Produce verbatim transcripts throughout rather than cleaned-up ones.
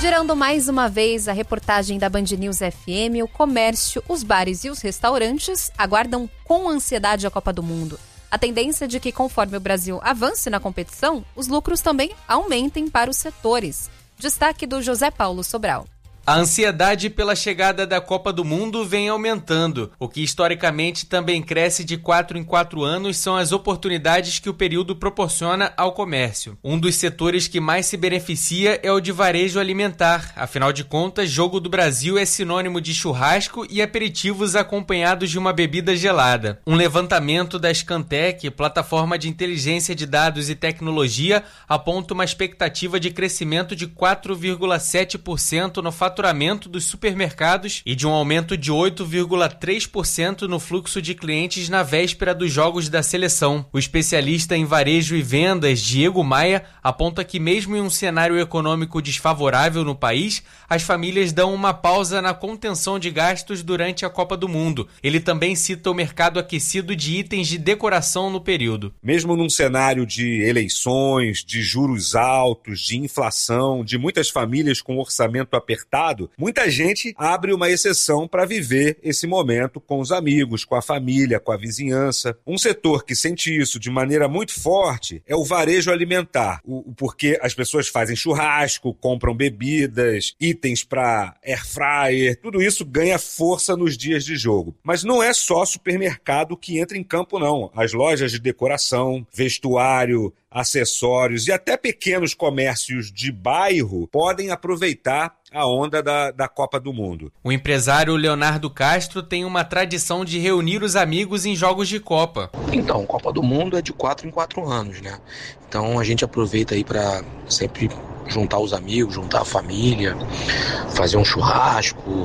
Gerando mais uma vez a reportagem da Band News F M, o comércio, os bares e os restaurantes aguardam com ansiedade a Copa do Mundo. A tendência é de que, conforme o Brasil avance na competição, os lucros também aumentem para os setores. Destaque do José Paulo Sobral. A ansiedade pela chegada da Copa do Mundo vem aumentando. O que historicamente também cresce de quatro em quatro anos são as oportunidades que o período proporciona ao comércio. Um dos setores que mais se beneficia é o de varejo alimentar. Afinal de contas, Jogo do Brasil é sinônimo de churrasco e aperitivos acompanhados de uma bebida gelada. Um levantamento da Scantec, plataforma de inteligência de dados e tecnologia, aponta uma expectativa de crescimento de quatro vírgula sete por cento no faturamento dos supermercados e de um aumento de oito vírgula três por cento no fluxo de clientes na véspera dos jogos da seleção. O especialista em varejo e vendas, Diego Maia, aponta que mesmo em um cenário econômico desfavorável no país, as famílias dão uma pausa na contenção de gastos durante a Copa do Mundo. Ele também cita o mercado aquecido de itens de decoração no período. Mesmo num cenário de eleições, de juros altos, de inflação, de muitas famílias com orçamento apertado, muita gente abre uma exceção para viver esse momento com os amigos, com a família, com a vizinhança. Um setor que sente isso de maneira muito forte é o varejo alimentar, o, porque as pessoas fazem churrasco, compram bebidas, itens para air fryer, tudo isso ganha força nos dias de jogo. Mas não é só supermercado que entra em campo, não. As lojas de decoração, vestuário, acessórios e até pequenos comércios de bairro podem aproveitar a onda da, da Copa do Mundo. O empresário Leonardo Castro tem uma tradição de reunir os amigos em jogos de Copa. Então, Copa do Mundo é de quatro em quatro anos, né? Então a gente aproveita aí para sempre juntar os amigos, juntar a família, fazer um churrasco,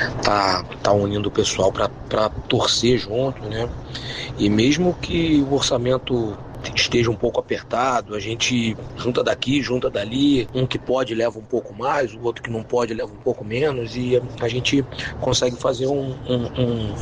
tá, tá unindo o pessoal para torcer junto, né? E mesmo que o orçamento esteja um pouco apertado, a gente junta daqui, junta dali, um que pode leva um pouco mais, o outro que não pode leva um pouco menos, e a gente consegue fazer um, um,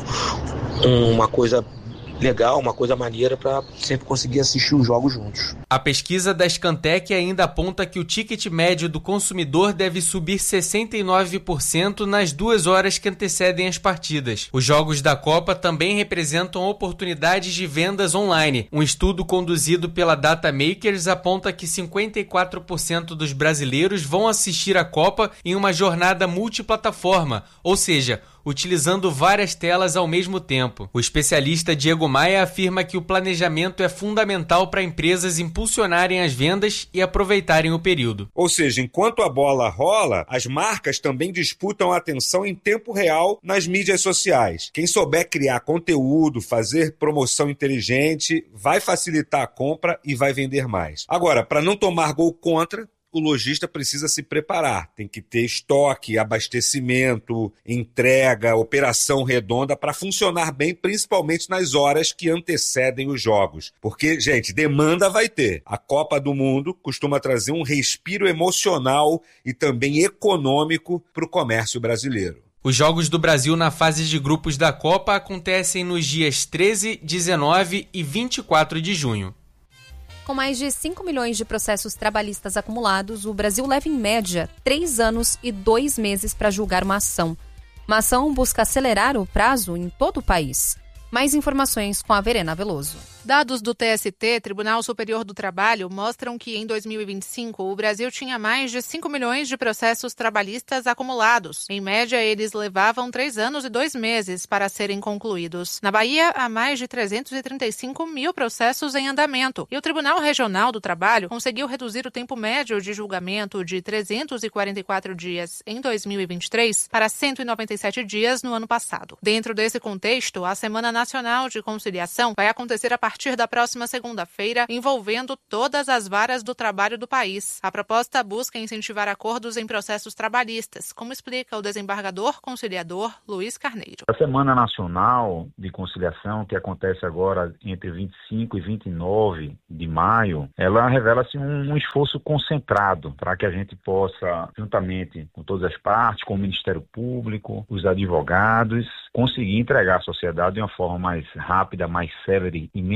um, uma coisa legal, uma coisa maneira para sempre conseguir assistir os jogos juntos. A pesquisa da Scantec ainda aponta que o ticket médio do consumidor deve subir sessenta e nove por cento nas duas horas que antecedem as partidas. Os jogos da Copa também representam oportunidades de vendas online. Um estudo conduzido pela Datamakers aponta que cinquenta e quatro por cento dos brasileiros vão assistir a Copa em uma jornada multiplataforma, ou seja, utilizando várias telas ao mesmo tempo. O especialista Diego Maia afirma que o planejamento é fundamental para empresas impulsionarem as vendas e aproveitarem o período. Ou seja, enquanto a bola rola, as marcas também disputam a atenção em tempo real nas mídias sociais. Quem souber criar conteúdo, fazer promoção inteligente, vai facilitar a compra e vai vender mais. Agora, para não tomar gol contra, o lojista precisa se preparar, tem que ter estoque, abastecimento, entrega, operação redonda para funcionar bem, principalmente nas horas que antecedem os jogos. Porque, gente, demanda vai ter. A Copa do Mundo costuma trazer um respiro emocional e também econômico para o comércio brasileiro. Os Jogos do Brasil na fase de grupos da Copa acontecem nos dias treze, dezenove e vinte e quatro de junho. Com mais de cinco milhões de processos trabalhistas acumulados, o Brasil leva, em média, três anos e dois meses para julgar uma ação. Uma ação busca acelerar o prazo em todo o país. Mais informações com a Verena Veloso. Dados do T S T, Tribunal Superior do Trabalho, mostram que em dois mil e vinte e cinco o Brasil tinha mais de cinco milhões de processos trabalhistas acumulados. Em média, eles levavam três anos e dois meses para serem concluídos. Na Bahia, há mais de trezentos e trinta e cinco mil processos em andamento. E o Tribunal Regional do Trabalho conseguiu reduzir o tempo médio de julgamento de trezentos e quarenta e quatro dias em dois mil e vinte e três para cento e noventa e sete dias no ano passado. Dentro desse contexto, a Semana Nacional de Conciliação vai acontecer a partir A partir da próxima segunda-feira, envolvendo todas as varas do trabalho do país. A proposta busca incentivar acordos em processos trabalhistas, como explica o desembargador conciliador Luiz Carneiro. A Semana Nacional de Conciliação, que acontece agora entre vinte e cinco e vinte e nove de maio, ela revela-se um, um esforço concentrado para que a gente possa, juntamente com todas as partes, com o Ministério Público, os advogados, conseguir entregar à sociedade de uma forma mais rápida, mais célere e menos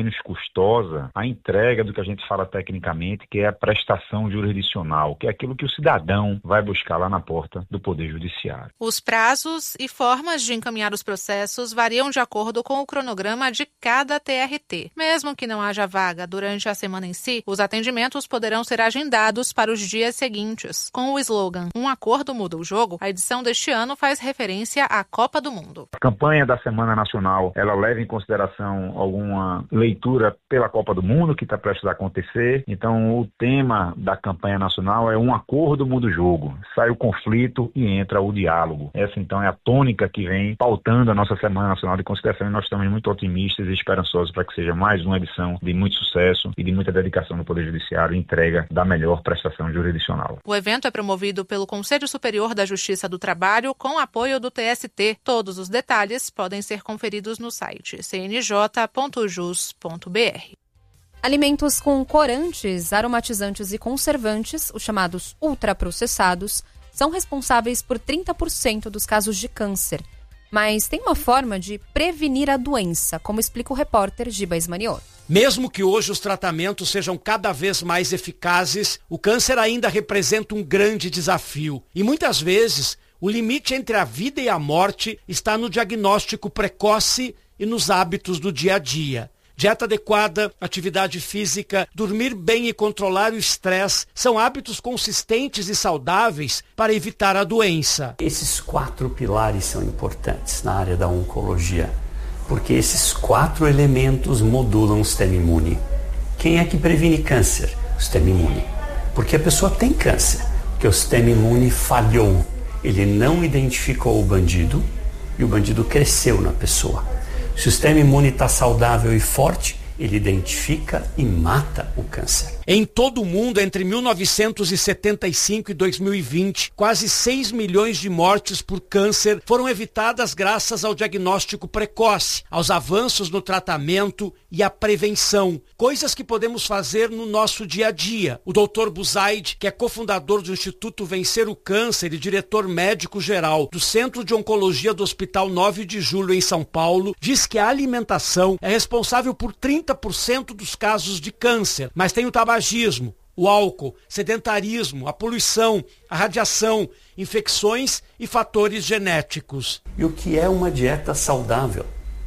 menos custosa a entrega do que a gente fala tecnicamente, que é a prestação jurisdicional, que é aquilo que o cidadão vai buscar lá na porta do Poder Judiciário. Os prazos e formas de encaminhar os processos variam de acordo com o cronograma de cada T R T. Mesmo que não haja vaga durante a semana em si, os atendimentos poderão ser agendados para os dias seguintes. Com o slogan "Um acordo muda o jogo", a edição deste ano faz referência à Copa do Mundo. A campanha da Semana Nacional, ela leva em consideração alguma leitura pela Copa do Mundo que está prestes a acontecer. Então, o tema da campanha nacional é "Um acordo muda o jogo". Sai o conflito e entra o diálogo. Essa, então, é a tônica que vem pautando a nossa Semana Nacional de Conciliação, e nós estamos muito otimistas e esperançosos para que seja mais uma edição de muito sucesso e de muita dedicação do Poder Judiciário e entrega da melhor prestação jurisdicional. O evento é promovido pelo Conselho Superior da Justiça do Trabalho com apoio do T S T. Todos os detalhes podem ser conferidos no site c n j ponto jus ponto b r. Alimentos com corantes, aromatizantes e conservantes, os chamados ultraprocessados, são responsáveis por trinta por cento dos casos de câncer. Mas tem uma forma de prevenir a doença, como explica o repórter Giba Ismanior. Mesmo que hoje os tratamentos sejam cada vez mais eficazes, o câncer ainda representa um grande desafio. E muitas vezes, o limite entre a vida e a morte está no diagnóstico precoce e nos hábitos do dia a dia. Dieta adequada, atividade física, dormir bem e controlar o estresse são hábitos consistentes e saudáveis para evitar a doença. Esses quatro pilares são importantes na área da oncologia, porque esses quatro elementos modulam o sistema imune. Quem é que previne câncer? O sistema imune. Porque a pessoa tem câncer, porque o sistema imune falhou. Ele não identificou o bandido e o bandido cresceu na pessoa. Se o sistema imune está saudável e forte, ele identifica e mata o câncer. Em todo o mundo, entre mil novecentos e setenta e cinco e dois mil e vinte, quase seis milhões de mortes por câncer foram evitadas graças ao diagnóstico precoce, aos avanços no tratamento e à prevenção, coisas que podemos fazer no nosso dia a dia. O doutor Buzaide, que é cofundador do Instituto Vencer o Câncer e diretor médico-geral do Centro de Oncologia do Hospital nove de julho em São Paulo, diz que a alimentação é responsável por trinta por cento dos casos de câncer, mas tem o tabagismo, o álcool, sedentarismo, a poluição, a radiação, infecções e fatores genéticos. E o que é uma dieta saudável?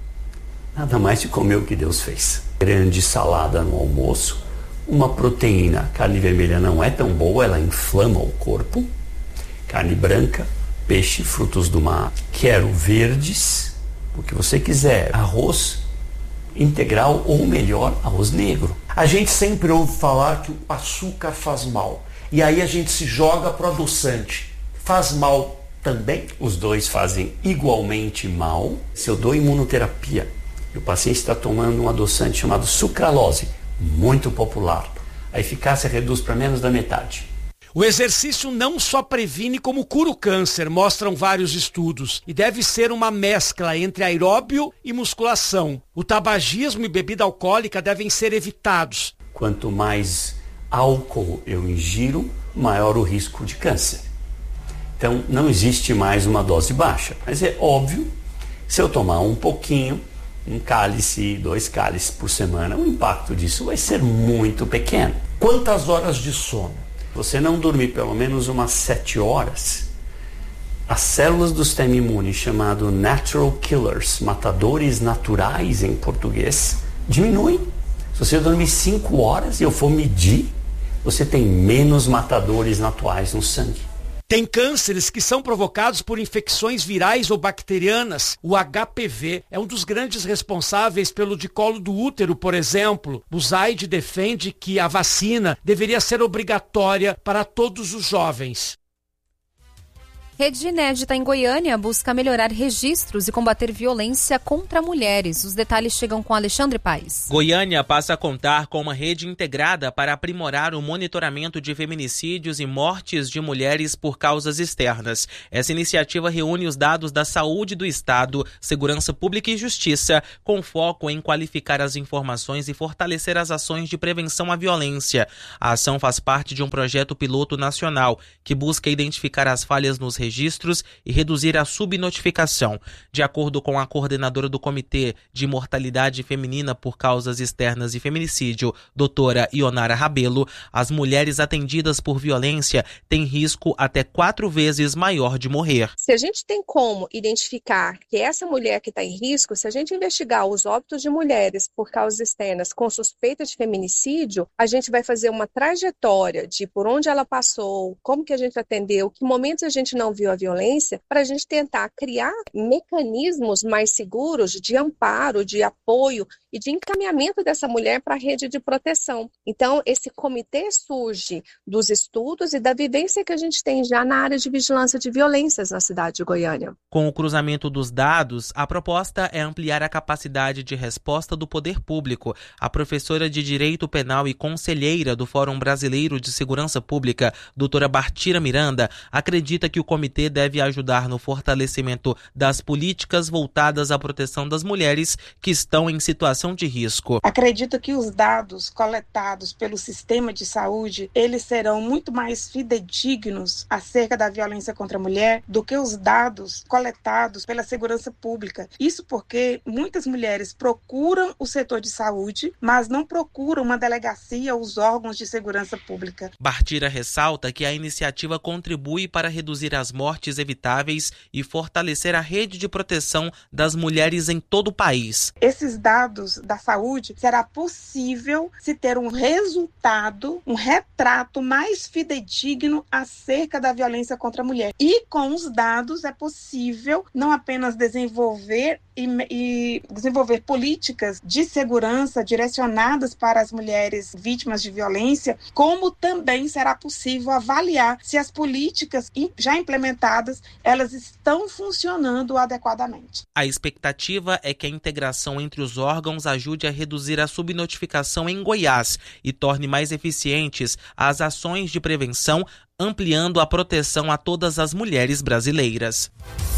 Nada mais de comer o que Deus fez. Grande salada no almoço, uma proteína. Carne vermelha não é tão boa, ela inflama o corpo. Carne branca, peixe, frutos do mar. Quero verdes, o que você quiser. Arroz integral ou melhor, arroz negro. A gente sempre ouve falar que o açúcar faz mal. E aí a gente se joga pro adoçante. Faz mal também? Os dois fazem igualmente mal. Se eu dou imunoterapia e o paciente está tomando um adoçante chamado sucralose, muito popular, a eficácia reduz para menos da metade. O exercício não só previne como cura o câncer, mostram vários estudos, e deve ser uma mescla entre aeróbio e musculação. O tabagismo e bebida alcoólica devem ser evitados. Quanto mais álcool eu ingiro, maior o risco de câncer. Então não existe mais uma dose baixa, mas é óbvio, se eu tomar um pouquinho, um cálice, dois cálices por semana, o impacto disso vai ser muito pequeno. Quantas horas de sono? Você não dormir pelo menos umas sete horas, as células do sistema imune, chamado natural killers, matadores naturais em português, diminuem. Se você dormir cinco horas e eu for medir, você tem menos matadores naturais no sangue. Tem cânceres que são provocados por infecções virais ou bacterianas. O H P V é um dos grandes responsáveis pelo de colo do útero, por exemplo. Buzaide defende que a vacina deveria ser obrigatória para todos os jovens. Rede inédita em Goiânia busca melhorar registros e combater violência contra mulheres. Os detalhes chegam com Alexandre Paes. Goiânia passa a contar com uma rede integrada para aprimorar o monitoramento de feminicídios e mortes de mulheres por causas externas. Essa iniciativa reúne os dados da saúde do Estado, segurança pública e justiça, com foco em qualificar as informações e fortalecer as ações de prevenção à violência. A ação faz parte de um projeto piloto nacional que busca identificar as falhas nos registros registros e reduzir a subnotificação. De acordo com a coordenadora do Comitê de Mortalidade Feminina por Causas Externas e Feminicídio, doutora Ionara Rabelo, as mulheres atendidas por violência têm risco até quatro vezes maior de morrer. Se a gente tem como identificar que essa mulher que está em risco, se a gente investigar os óbitos de mulheres por causas externas com suspeita de feminicídio, a gente vai fazer uma trajetória de por onde ela passou, como que a gente atendeu, que momentos a gente não viu a violência, para a gente tentar criar mecanismos mais seguros de amparo, de apoio e de encaminhamento dessa mulher para a rede de proteção. Então, esse comitê surge dos estudos e da vivência que a gente tem já na área de vigilância de violências na cidade de Goiânia. Com o cruzamento dos dados, a proposta é ampliar a capacidade de resposta do poder público. A professora de Direito Penal e conselheira do Fórum Brasileiro de Segurança Pública, doutora Bartira Miranda, acredita que o comitê deve ajudar no fortalecimento das políticas voltadas à proteção das mulheres que estão em situação de risco. Acredito que os dados coletados pelo sistema de saúde, eles serão muito mais fidedignos acerca da violência contra a mulher do que os dados coletados pela segurança pública. Isso porque muitas mulheres procuram o setor de saúde, mas não procuram uma delegacia ou os órgãos de segurança pública. Bartira ressalta que a iniciativa contribui para reduzir as mortes evitáveis e fortalecer a rede de proteção das mulheres em todo o país. Esses dados da saúde será possível se ter um resultado, um retrato mais fidedigno acerca da violência contra a mulher. E com os dados é possível não apenas desenvolver e, e desenvolver políticas de segurança direcionadas para as mulheres vítimas de violência, como também será possível avaliar se as políticas já implementadas, elas estão funcionando adequadamente. A expectativa é que a integração entre os órgãos ajude a reduzir a subnotificação em Goiás e torne mais eficientes as ações de prevenção, ampliando a proteção a todas as mulheres brasileiras.